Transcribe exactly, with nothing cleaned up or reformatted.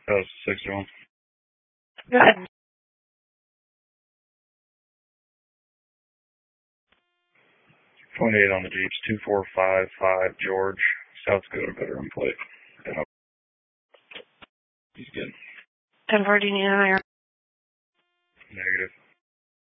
That was six to one. Good. twenty-eight on the Jeeps, two four five five George, South Dakota veteran plate. Yeah. He's good. ten four, do you need an iron? Negative.